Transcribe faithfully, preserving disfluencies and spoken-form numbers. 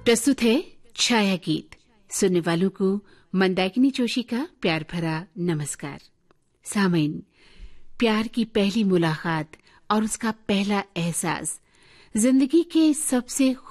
प्रस्तुत है छाया गीत। सुनने वालों को मंदाकिनी जोशी का प्यार भरा नमस्कार। सामईन, प्यार की पहली मुलाकात और उसका पहला एहसास जिंदगी के सबसे